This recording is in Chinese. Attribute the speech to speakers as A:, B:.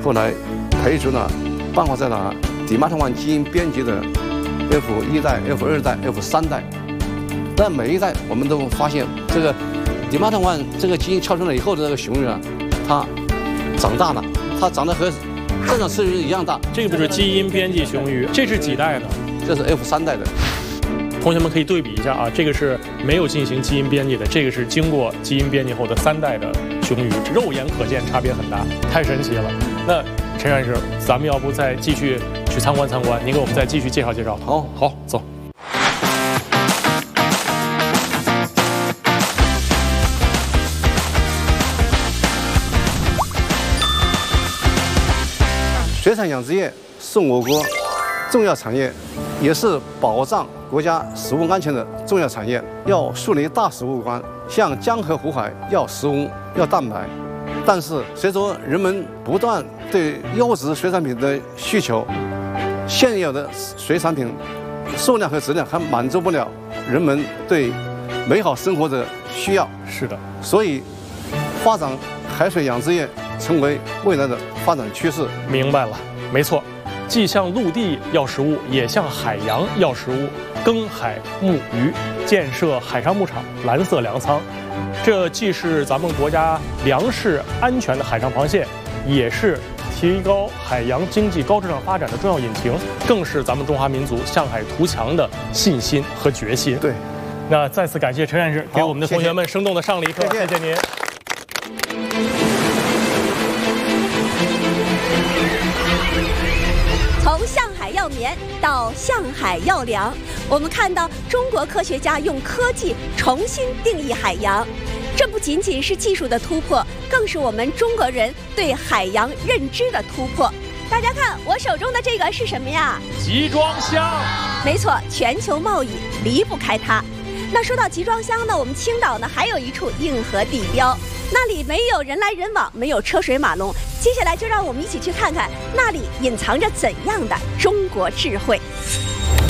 A: 后来推出了包括在了迪马特湾基因编辑的 F1代、F2代、F3代。但每一代我们都发现，这个迪马特湾这个基因敲出来以后的这个雄鱼啊，它长大了，它长得和正常雌鱼一样大。
B: 这个就是基因编辑雄鱼，这是几代的？
A: 这是 F3代的。
B: 同学们可以对比一下啊，这个是没有进行基因编辑的，这个是经过基因编辑后的3代的雄鱼，肉眼可见差别很大，太神奇了。那陈老师，咱们要不再继续去参观参观？您给我们再继续介绍介绍。好，走。
A: 水产养殖业是我国重要产业，也是保障国家食物安全的重要产业。要树立大食物观，像江河湖海要食物要蛋白。但是随着人们不断对优质水产品的需求，现有的水产品数量和质量还满足不了人们对美好生活的需要。
B: 是的，
A: 所以发展海水养殖业成为未来的发展趋势。
B: 明白了，没错，既向陆地要食物，也向海洋要食物。耕海牧渔，建设海上牧场、蓝色粮仓，这既是咱们国家粮食安全的海上螃蟹，也是提高海洋经济高质量发展的重要引擎，更是咱们中华民族向海图强的信心和决心。
A: 对，
B: 那再次感谢陈院士给我们的同学们生动的上了一课，谢谢您。
C: 从向海要棉到向海要粮，我们看到中国科学家用科技重新定义海洋。这不仅仅是技术的突破，更是我们中国人对海洋认知的突破。大家看，我手中的这个是什么呀？
B: 集装箱。
C: 没错，全球贸易离不开它。那说到集装箱呢，我们青岛呢还有一处硬核地标，那里没有人来人往，没有车水马龙。接下来就让我们一起去看看那里隐藏着怎样的中国智慧。